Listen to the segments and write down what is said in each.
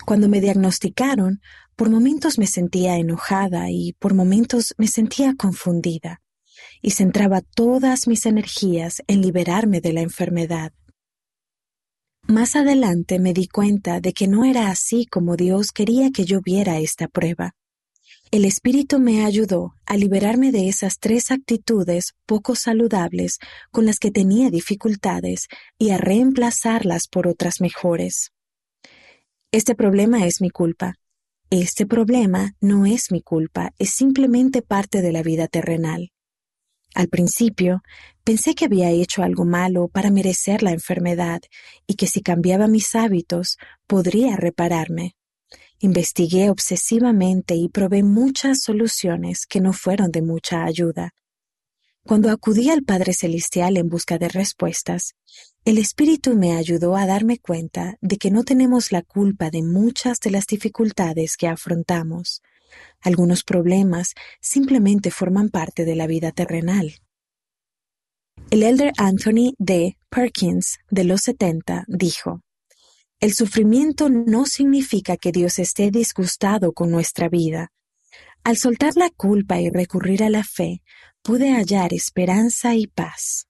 Cuando me diagnosticaron, por momentos me sentía enojada y por momentos me sentía confundida, y centraba todas mis energías en liberarme de la enfermedad. Más adelante me di cuenta de que no era así como Dios quería que yo viera esta prueba. El Espíritu me ayudó a liberarme de esas 3 actitudes poco saludables con las que tenía dificultades y a reemplazarlas por otras mejores. Este problema es mi culpa. Este problema no es mi culpa, es simplemente parte de la vida terrenal. Al principio, pensé que había hecho algo malo para merecer la enfermedad y que si cambiaba mis hábitos, podría repararme. Investigué obsesivamente y probé muchas soluciones que no fueron de mucha ayuda. Cuando acudí al Padre Celestial en busca de respuestas, el Espíritu me ayudó a darme cuenta de que no tenemos la culpa de muchas de las dificultades que afrontamos. Algunos problemas simplemente forman parte de la vida terrenal. El elder Anthony D. Perkins, de los 70, dijo: "El sufrimiento no significa que Dios esté disgustado con nuestra vida. Al soltar la culpa y recurrir a la fe, pude hallar esperanza y paz.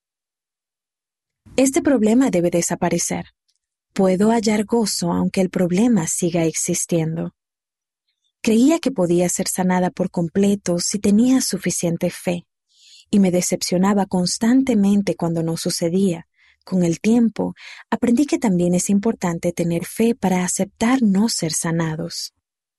Este problema debe desaparecer. Puedo hallar gozo aunque el problema siga existiendo." Creía que podía ser sanada por completo si tenía suficiente fe, y me decepcionaba constantemente cuando no sucedía. Con el tiempo, aprendí que también es importante tener fe para aceptar no ser sanados.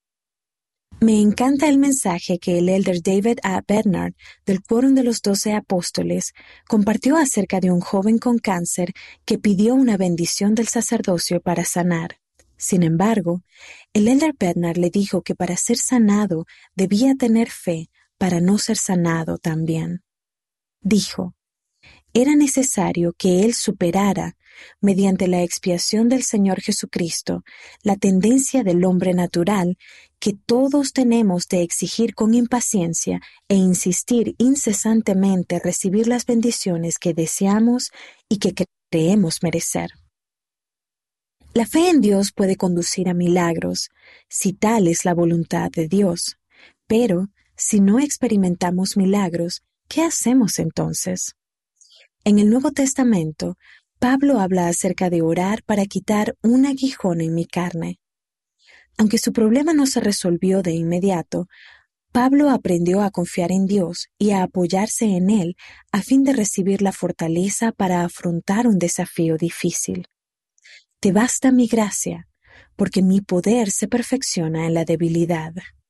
Me encanta el mensaje que el elder David A. Bednar, del Quórum de los 12 Apóstoles, compartió acerca de un joven con cáncer que pidió una bendición del sacerdocio para sanar. Sin embargo, el elder Bednar le dijo que para ser sanado debía tener fe para no ser sanado también. Dijo: "Era necesario que él superara, mediante la expiación del Señor Jesucristo, la tendencia del hombre natural que todos tenemos de exigir con impaciencia e insistir incesantemente recibir las bendiciones que deseamos y que creemos merecer. La fe en Dios puede conducir a milagros, si tal es la voluntad de Dios, pero si no experimentamos milagros, ¿qué hacemos entonces? En el Nuevo Testamento, Pablo habla acerca de orar para quitar un aguijón en mi carne. Aunque su problema no se resolvió de inmediato, Pablo aprendió a confiar en Dios y a apoyarse en Él a fin de recibir la fortaleza para afrontar un desafío difícil. Te basta mi gracia, porque mi poder se perfecciona en la debilidad.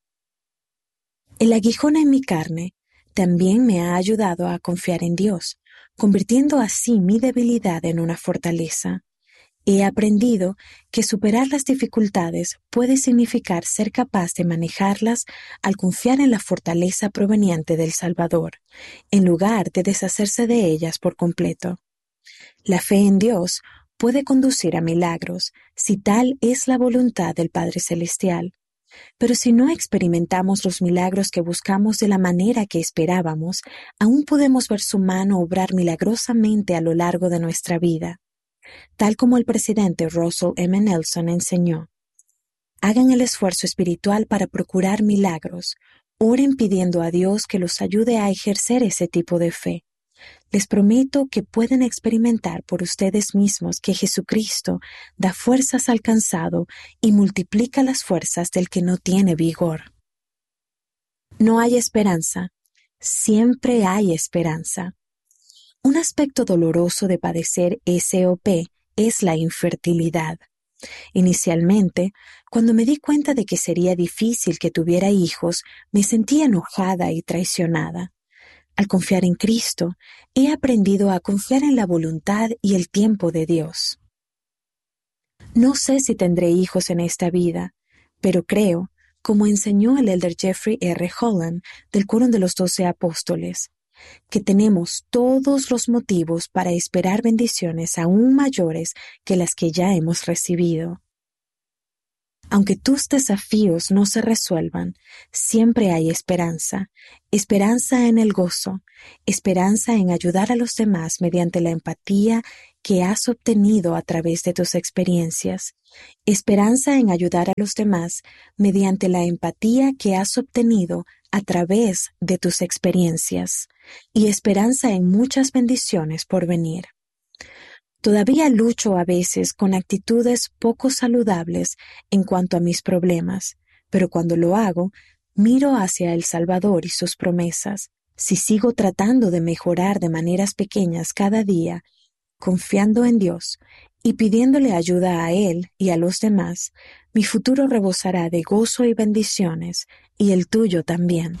El aguijón en mi carne también me ha ayudado a confiar en Dios, convirtiendo así mi debilidad en una fortaleza. He aprendido que superar las dificultades puede significar ser capaz de manejarlas al confiar en la fortaleza proveniente del Salvador, en lugar de deshacerse de ellas por completo. La fe en Dios puede conducir a milagros, si tal es la voluntad del Padre Celestial. Pero si no experimentamos los milagros que buscamos de la manera que esperábamos, aún podemos ver su mano obrar milagrosamente a lo largo de nuestra vida. Tal como el presidente Russell M. Nelson enseñó: hagan el esfuerzo espiritual para procurar milagros, oren pidiendo a Dios que los ayude a ejercer ese tipo de fe. Les prometo que pueden experimentar por ustedes mismos que Jesucristo da fuerzas al cansado y multiplica las fuerzas del que no tiene vigor. No hay esperanza. Siempre hay esperanza. Un aspecto doloroso de padecer SOP es la infertilidad. Inicialmente, cuando me di cuenta de que sería difícil que tuviera hijos, me sentí enojada y traicionada. Al confiar en Cristo, he aprendido a confiar en la voluntad y el tiempo de Dios. No sé si tendré hijos en esta vida, pero creo, como enseñó el elder Jeffrey R. Holland del Quórum de los 12 Apóstoles, que tenemos todos los motivos para esperar bendiciones aún mayores que las que ya hemos recibido. Aunque tus desafíos no se resuelvan, siempre hay esperanza, esperanza en el gozo, esperanza en ayudar a los demás mediante la empatía que has obtenido a través de tus experiencias, esperanza en ayudar a los demás mediante la empatía que has obtenido a través de tus experiencias, y esperanza en muchas bendiciones por venir. Todavía lucho a veces con actitudes poco saludables en cuanto a mis problemas, pero cuando lo hago, miro hacia el Salvador y sus promesas. Si sigo tratando de mejorar de maneras pequeñas cada día, confiando en Dios y pidiéndole ayuda a Él y a los demás, mi futuro rebosará de gozo y bendiciones, y el tuyo también.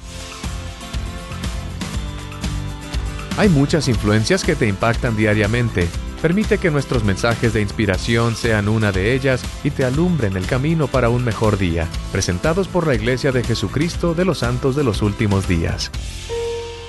Hay muchas influencias que te impactan diariamente. Permite que nuestros mensajes de inspiración sean una de ellas y te alumbren el camino para un mejor día. Presentados por la Iglesia de Jesucristo de los Santos de los Últimos Días.